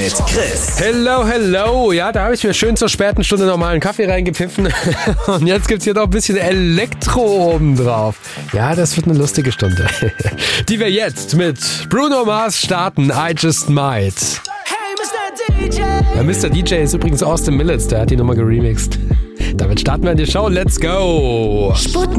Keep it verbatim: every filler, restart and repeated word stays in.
mit Chris. Hello, hello. Ja, da habe ich mir schön zur späten Stunde normalen Kaffee reingepfiffen. Und jetzt gibt's hier noch ein bisschen Elektro oben drauf. Ja, das wird eine lustige Stunde. Die wir jetzt mit Bruno Mars starten. I Just Might. Hey, Mister D J. Ja, Mister D J ist übrigens Austin Millets. Der hat die Nummer geremixed. Damit starten wir in die Show. Let's go. Sputnik.